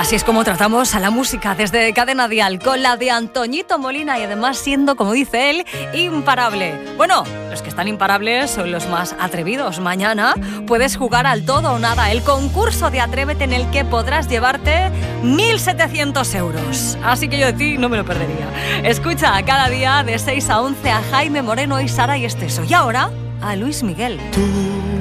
Así es como tratamos a la música desde Cadena Dial, con la de Antoñito Molina y además siendo, como dice él, imparable. Bueno, los que están imparables son los más atrevidos. Mañana puedes jugar al todo o nada, el concurso de Atrévete en el que podrás llevarte 1.700 euros. Así que yo de ti no me lo perdería. Escucha cada día de 6 a 11 a Jaime Moreno y Sara y Esteso. Y ahora a Luis Miguel. Tú